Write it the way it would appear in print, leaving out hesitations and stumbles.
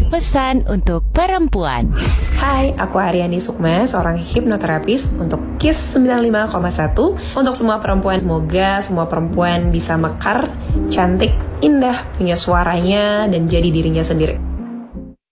Pesan untuk perempuan. Hai, aku Aryani Sukma, seorang hipnoterapis untuk KISS 95,1. Untuk semua perempuan, semoga semua perempuan bisa mekar, cantik, indah, punya suaranya, dan jadi dirinya sendiri.